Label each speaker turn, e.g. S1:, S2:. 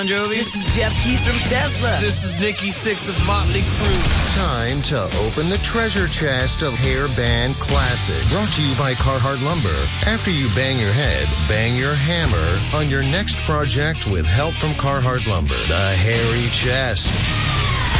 S1: Jovi.
S2: This is Jeff Keith from Tesla.
S1: This is Nikki Sixx of Motley Crue.
S3: Time to open the treasure chest of hair band classics. Brought to you by Carhartt Lumber. After you bang your head, bang your hammer on your next project with help from Carhartt Lumber. The Hairy Chest.